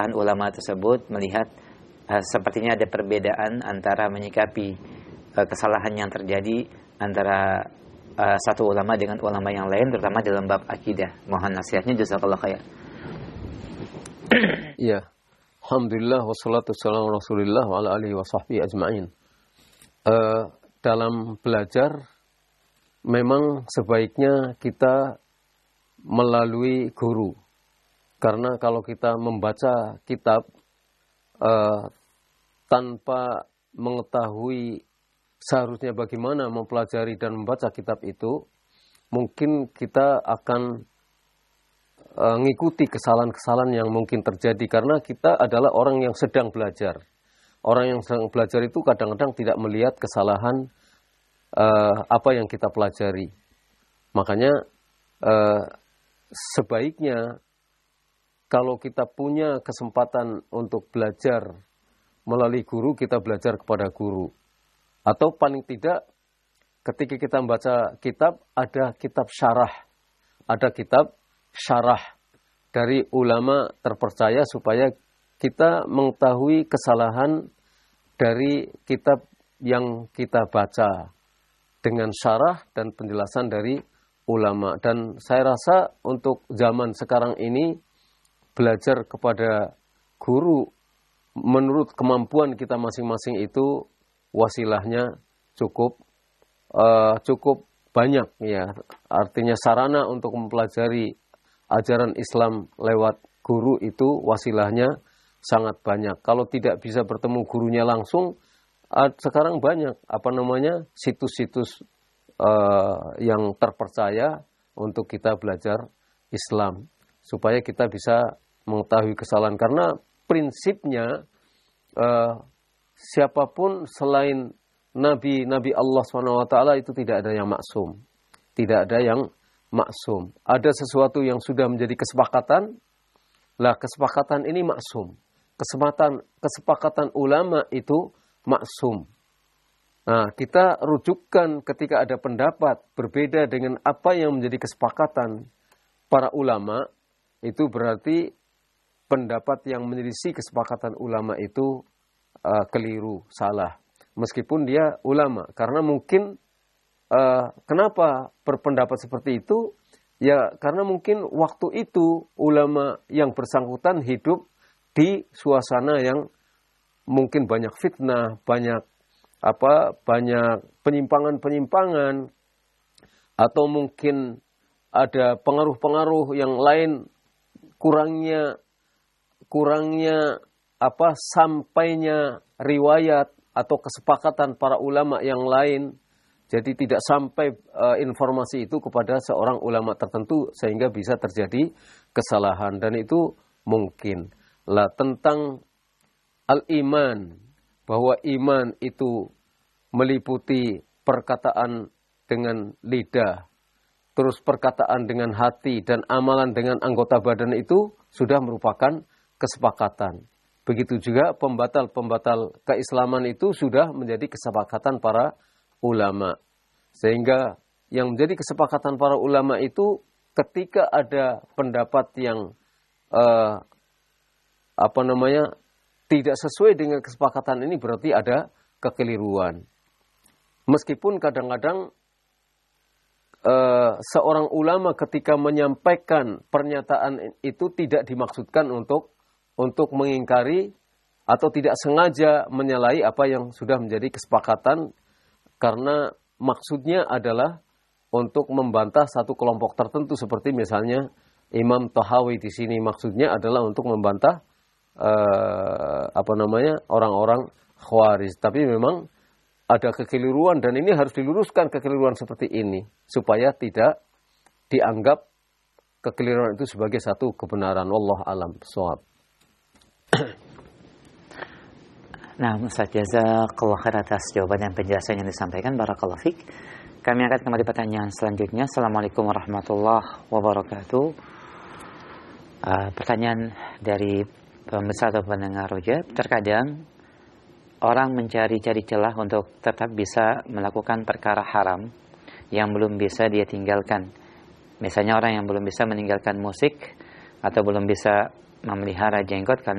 ulama tersebut melihat sepertinya ada perbedaan antara menyikapi kesalahan yang terjadi antara satu ulama dengan ulama yang lain, terutama dalam bab akidah. Mohon nasihatnya, jazakallahu khair. Iya. Alhamdulillah wassalatu wassalamu ala Rasulillah wa ala alihi wa sahbihi ajma'in. Dalam belajar memang sebaiknya kita melalui guru. Karena kalau kita membaca kitab tanpa mengetahui seharusnya bagaimana mempelajari dan membaca kitab itu, mungkin kita akan ngikuti kesalahan-kesalahan yang mungkin terjadi karena kita adalah orang yang sedang belajar. Orang yang sedang belajar itu kadang-kadang tidak melihat kesalahan apa yang kita pelajari. Makanya sebaiknya kalau kita punya kesempatan untuk belajar melalui guru, kita belajar kepada guru. Atau paling tidak ketika kita membaca kitab, ada kitab syarah. Ada kitab syarah dari ulama terpercaya supaya kita mengetahui kesalahan dari kitab yang kita baca dengan syarah dan penjelasan dari ulama. Dan saya rasa untuk zaman sekarang ini belajar kepada guru menurut kemampuan kita masing-masing itu wasilahnya cukup banyak ya. Artinya sarana untuk mempelajari ajaran Islam lewat guru itu wasilahnya sangat banyak. Kalau tidak bisa bertemu gurunya langsung, sekarang banyak situs-situs yang terpercaya untuk kita belajar Islam supaya kita bisa mengetahui kesalahan. Karena prinsipnya siapapun selain Nabi Allah SWT itu tidak ada yang maksum. Tidak ada yang maksum. Ada sesuatu yang sudah menjadi kesepakatan. Lah kesepakatan ini maksum. Kesepakatan ulama itu maksum. Nah, kita rujukkan ketika ada pendapat berbeda dengan apa yang menjadi kesepakatan para ulama, itu berarti pendapat yang menyelisih kesepakatan ulama itu keliru, salah. Meskipun dia ulama. Karena mungkin, kenapa berpendapat seperti itu? Ya karena mungkin waktu itu ulama yang bersangkutan hidup di suasana yang mungkin banyak fitnah, banyak penyimpangan-penyimpangan, atau mungkin ada pengaruh-pengaruh yang lain, kurangnya sampainya riwayat atau kesepakatan para ulama yang lain. Jadi tidak sampai informasi itu kepada seorang ulama tertentu sehingga bisa terjadi kesalahan. Dan itu mungkin. Lah tentang al-iman, bahwa iman itu meliputi perkataan dengan lidah, terus perkataan dengan hati, dan amalan dengan anggota badan itu sudah merupakan kesepakatan. Begitu juga pembatal-pembatal keislaman itu sudah menjadi kesepakatan para ulama. Sehingga yang menjadi kesepakatan para ulama itu ketika ada pendapat yang tidak sesuai dengan kesepakatan ini, berarti ada kekeliruan. Meskipun kadang-kadang seorang ulama ketika menyampaikan pernyataan itu tidak dimaksudkan untuk mengingkari atau tidak sengaja menyalahi apa yang sudah menjadi kesepakatan, karena maksudnya adalah untuk membantah satu kelompok tertentu, seperti misalnya Imam Tahawi di sini maksudnya adalah untuk membantah orang-orang Khawarij. Tapi memang ada kekeliruan dan ini harus diluruskan, kekeliruan seperti ini supaya tidak dianggap kekeliruan itu sebagai satu kebenaran. Wallahu a'lam bishawab. Nah, Ustaz, jazakallahu khair atas jawaban dan penjelasan yang disampaikan. Barakallahu fiik. Kami akan kembali pertanyaan selanjutnya. Assalamualaikum warahmatullahi wabarakatuh. Pertanyaan dari pemirsa atau pendengar Roja. Terkadang orang mencari-cari celah untuk tetap bisa melakukan perkara haram yang belum bisa dia tinggalkan. Misalnya orang yang belum bisa meninggalkan musik atau belum bisa memelihara jenggot